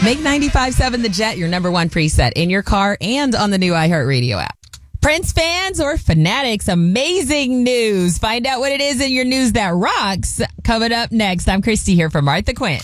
Make 95.7 The Jet your number one preset in your car and on the new iHeartRadio app. Prince fans or fanatics, amazing news. Find out what it is in your news that rocks. Coming up next, I'm Christy here for Martha Quinn.